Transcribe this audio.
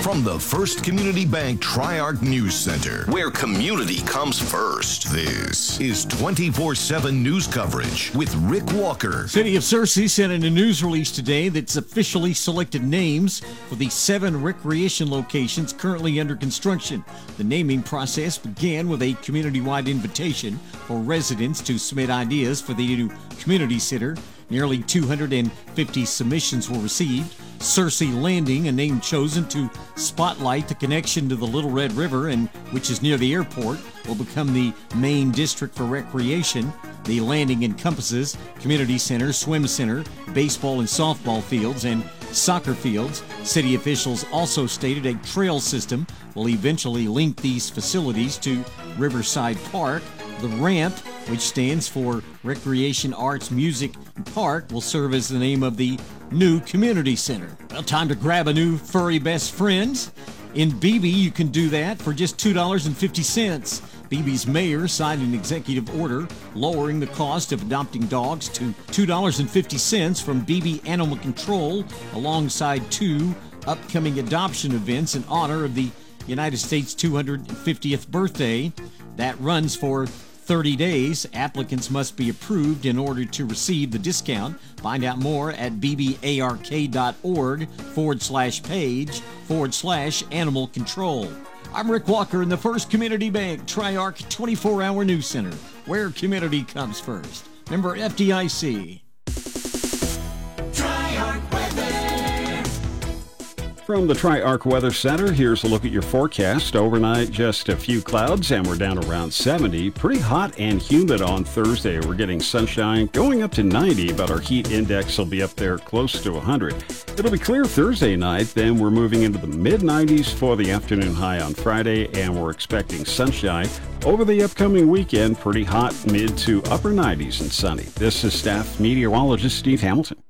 From the First Community Bank Tri-Arc News Center, where community comes first, this is 24/7 news coverage with Rick Walker. City of Searcy sent in a news release today that's officially selected names for the 7 recreation locations currently under construction. The naming process began with a community-wide invitation for residents to submit ideas for the new community center. Nearly 250 submissions were received. Searcy Landing, a name chosen to spotlight the connection to the Little Red River, and which is near the airport, will become the main district for recreation. The landing encompasses community center, swim center, baseball and softball fields, and soccer fields. City officials also stated a trail system will eventually link these facilities to Riverside Park. The ramp, which stands for Recreation Arts Music Park, will serve as the name of the new community center. Well, time to grab a new furry best friend. In Beebe, you can do that for just $2.50. Beebe's mayor signed an executive order lowering the cost of adopting dogs to $2.50 from Beebe Animal Control, alongside 2 upcoming adoption events in honor of the United States 250th birthday. That runs for 30 days. Applicants must be approved in order to receive the discount. Find out more at bbark.org/page/animal control. I'm Rick Walker in the First Community Bank Tri-Arc 24-hour news center, where community comes first. Member FDIC. From the Tri-Arc Weather Center, here's a look at your forecast. Overnight, just a few clouds, and we're down around 70. Pretty hot and humid on Thursday. We're getting sunshine going up to 90, but our heat index will be up there close to 100. It'll be clear Thursday night, then we're moving into the mid-90s for the afternoon high on Friday, and we're expecting sunshine over the upcoming weekend. Pretty hot, mid to upper 90s and sunny. This is staff meteorologist Steve Hamilton.